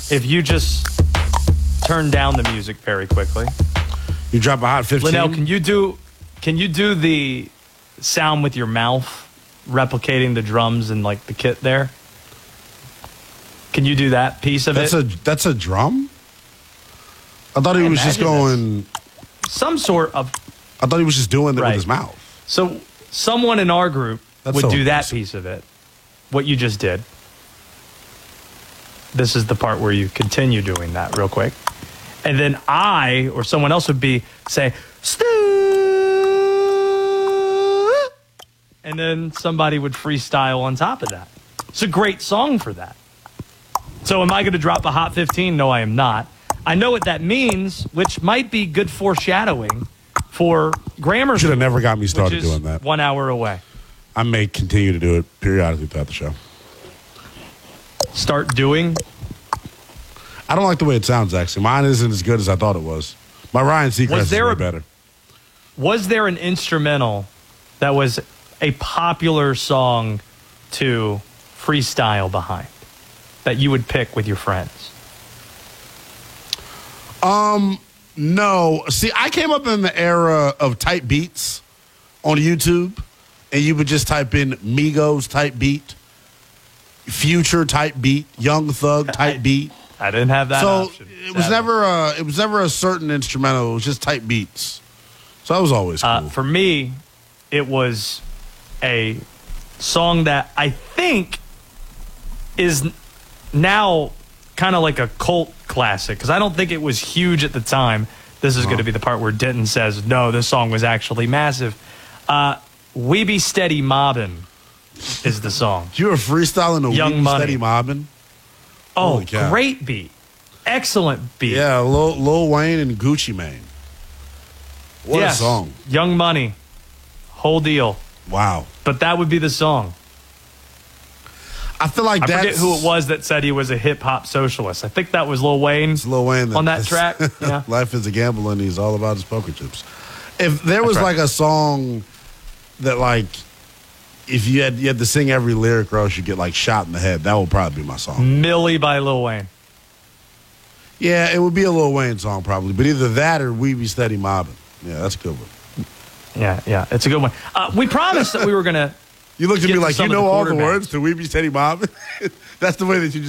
if you just turn down the music very quickly. You drop a hot 15. Linnell, can you do the sound with your mouth, replicating the drums and like the kit there? Can you do that piece of it? That's a drum? I thought he was just going... Some sort of... I thought he was just doing it with his mouth. So someone in our group would do that piece of it. What you just did. This is the part where you continue doing that real quick. And then I or someone else would say, Stu! And then somebody would freestyle on top of that. It's a great song for that. So am I going to drop a hot 15? No, I am not. I know what that means, which might be good foreshadowing for Grammar. Should have never got me started doing that. 1 hour away. I may continue to do it periodically throughout the show. Start doing? I don't like the way it sounds, actually. Mine isn't as good as I thought it was. My Ryan Seacrest is way better. Was there an instrumental that was a popular song to freestyle behind that you would pick with your friends? No. See, I came up in the era of type beats on YouTube, and you would just type in Migos type beat, Future type beat, Young Thug type beat. I didn't have that option. It was never a certain instrumental. It was just type beats. So that was always cool. For me, it was a song that I think is now kind of like a cult classic, because I don't think it was huge at the time. This is going to be the part where Denton says, no, this song was actually massive. We Be Steady Mobbin' is the song. You were freestyling the Young We Be Money. Steady Mobbin'? Oh, great beat. Excellent beat. Yeah, Lil Wayne and Gucci Mane. What a song. Young Money. Whole deal. Wow. But that would be the song. I feel like I forget who it was that said he was a hip-hop socialist. I think that was Lil Wayne. It's Lil Wayne on that track. Yeah. Life is a gamble, and he's all about his poker chips. If there was like a song that, like, if you had to sing every lyric or else you get like shot in the head, that would probably be my song. Millie by Lil Wayne. Yeah, it would be a Lil Wayne song probably, but either that or We Be Steady Mobbin'. Yeah, that's a good one. Yeah, it's a good one. We promised that we were going to... You looked at me like you know all the words to We Be Steady Mobbin'. That's the way that you just